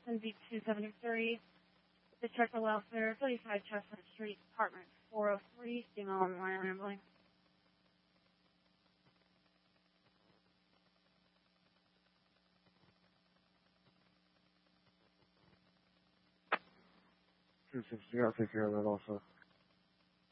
SNV-273, District of Welfare, 35 Chestnut Street, Apartment 403, female and minor rambling. I'll take care of that also.